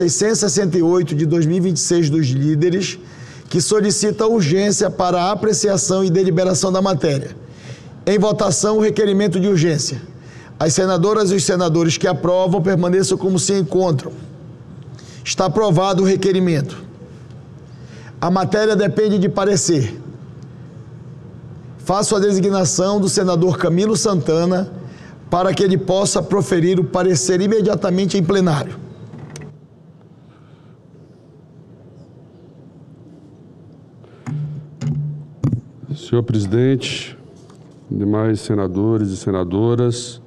668 de 2026 dos líderes, que solicita urgência para a apreciação e deliberação da matéria. Em votação, o requerimento de urgência. As senadoras e os senadores que aprovam permaneçam como se encontram. Está aprovado o requerimento. A matéria depende de parecer. Faço a designação do senador Camilo Santana para que ele possa proferir o parecer imediatamente em plenário. Senhor presidente, demais senadores e senadoras,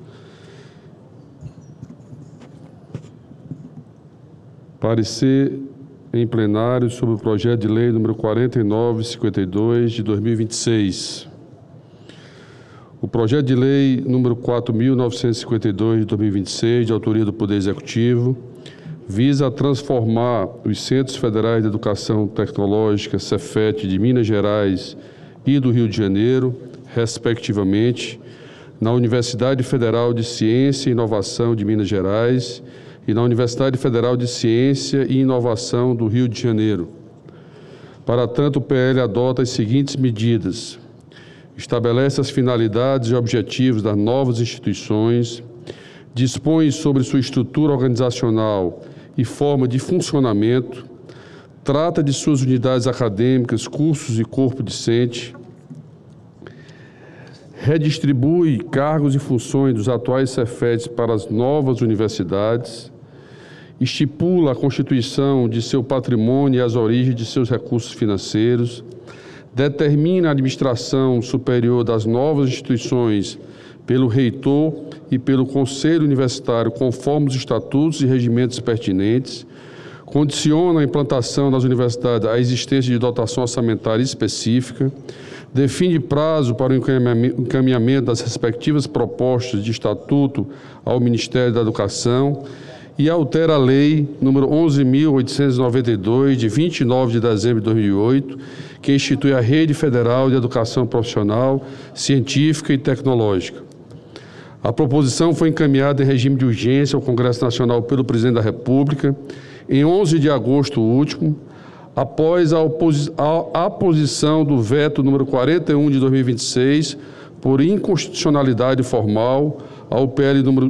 parecer em plenário sobre o projeto de lei número 4952 de 2026. O projeto de lei número 4.952 de 2026, de autoria do Poder Executivo, visa transformar os Centros Federais de Educação Tecnológica, Cefet, de Minas Gerais e do Rio de Janeiro, respectivamente, na Universidade Federal de Ciência e Inovação de Minas Gerais e na Universidade Federal de Ciência e Inovação do Rio de Janeiro. Para tanto, o PL adota as seguintes medidas: estabelece as finalidades e objetivos das novas instituições, dispõe sobre sua estrutura organizacional e forma de funcionamento, trata de suas unidades acadêmicas, cursos e corpo discente, redistribui cargos e funções dos atuais Cefets para as novas universidades, estipula a constituição de seu patrimônio e as origens de seus recursos financeiros, determina a administração superior das novas instituições pelo reitor e pelo Conselho Universitário conforme os estatutos e regimentos pertinentes, condiciona a implantação das universidades à existência de dotação orçamentária específica, define prazo para o encaminhamento das respectivas propostas de estatuto ao Ministério da Educação e altera a Lei nº 11.892, de 29 de dezembro de 2008, que institui a Rede Federal de Educação Profissional, Científica e Tecnológica. A proposição foi encaminhada em regime de urgência ao Congresso Nacional pelo Presidente da República em 11 de agosto último, após a aposição do veto número 41 de 2026 por inconstitucionalidade formal ao PL número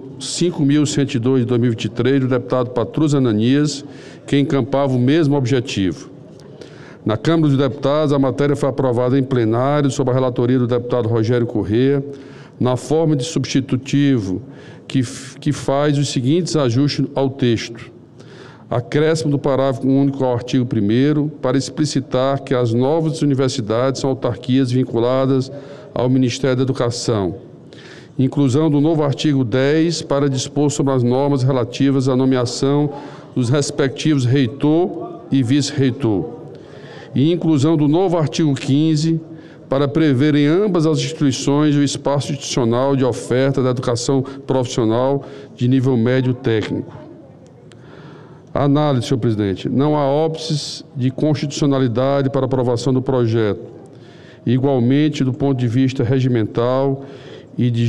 5.102 de 2023 do deputado Patrus Ananias, que encampava o mesmo objetivo. Na Câmara dos Deputados, a matéria foi aprovada em plenário sob a relatoria do deputado Rogério Corrêa, na forma de substitutivo que faz os seguintes ajustes ao texto: acréscimo do parágrafo único ao artigo 1º para explicitar que as novas universidades são autarquias vinculadas ao Ministério da Educação. Inclusão do novo artigo 10 para dispor sobre as normas relativas à nomeação dos respectivos reitor e vice-reitor. E inclusão do novo artigo 15 para prever em ambas as instituições o espaço institucional de oferta da educação profissional de nível médio técnico. Análise, senhor presidente. Não há óbices de constitucionalidade para aprovação do projeto. Igualmente, do ponto de vista regimental e de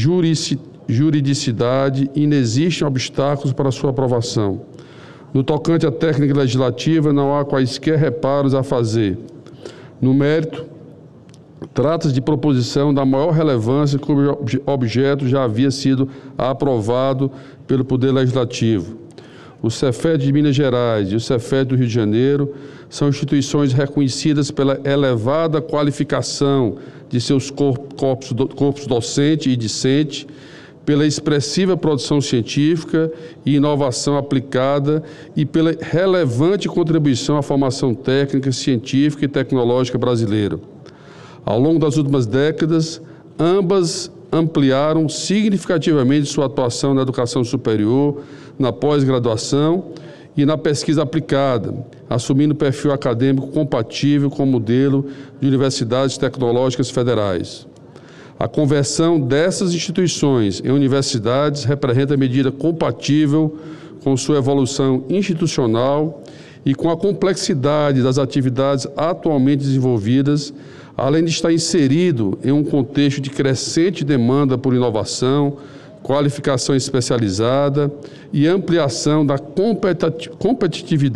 juridicidade, inexistem obstáculos para sua aprovação. No tocante à técnica legislativa, não há quaisquer reparos a fazer. No mérito, trata-se de proposição da maior relevância, cujo objeto já havia sido aprovado pelo Poder Legislativo. O Cefet de Minas Gerais e o Cefet do Rio de Janeiro são instituições reconhecidas pela elevada qualificação de seus corpos docente e discente, pela expressiva produção científica e inovação aplicada e pela relevante contribuição à formação técnica, científica e tecnológica brasileira. Ao longo das últimas décadas, ambas ampliaram significativamente sua atuação na educação superior, na pós-graduação e na pesquisa aplicada, assumindo perfil acadêmico compatível com o modelo de universidades tecnológicas federais. A conversão dessas instituições em universidades representa medida compatível com sua evolução institucional e com a complexidade das atividades atualmente desenvolvidas, além de estar inserido em um contexto de crescente demanda por inovação, qualificação especializada e ampliação da competitividade